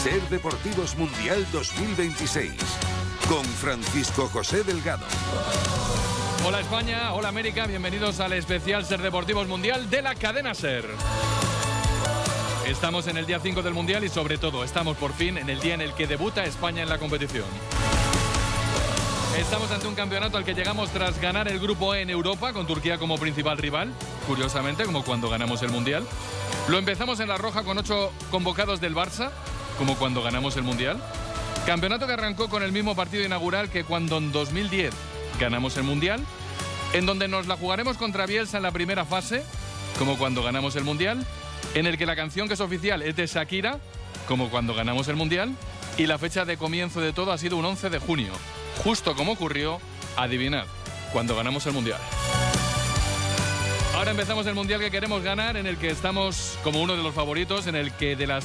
Ser Deportivos Mundial 2026 con Francisco José Delgado. Hola España, hola América, bienvenidos al especial Ser Deportivos Mundial de la cadena Ser. Estamos en el día 5 del Mundial y sobre todo estamos por fin en el día en el que debuta España en la competición. Estamos ante un campeonato al que llegamos tras ganar el Grupo E en Europa, con Turquía como principal rival, curiosamente, como cuando ganamos el Mundial. Lo empezamos en la roja con 8 convocados del Barça, como cuando ganamos el Mundial. Campeonato que arrancó con el mismo partido inaugural que cuando en 2010 ganamos el Mundial, en donde nos la jugaremos contra Bielsa en la primera fase, como cuando ganamos el Mundial, en el que la canción que es oficial es de Shakira, como cuando ganamos el Mundial, y la fecha de comienzo de todo ha sido un 11 de junio. Justo como ocurrió, adivinad, cuando ganamos el Mundial. Ahora empezamos el Mundial que queremos ganar, en el que estamos como uno de los favoritos, en el que de las